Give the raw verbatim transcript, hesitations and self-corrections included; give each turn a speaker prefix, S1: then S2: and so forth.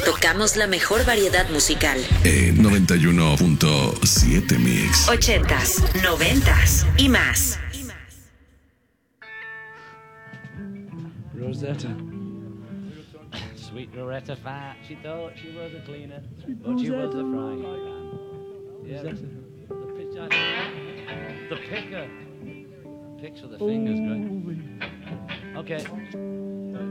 S1: Tocamos la mejor variedad musical.
S2: En noventa y uno punto siete Mix.
S1: Ochentas, noventas y más.
S3: Rosetta. Sweet Rosetta Fat. She thought she was a cleaner, but she was a frying pan. Yeah, the, the, pitch, the picker. Picks with the fingers, great. Okay.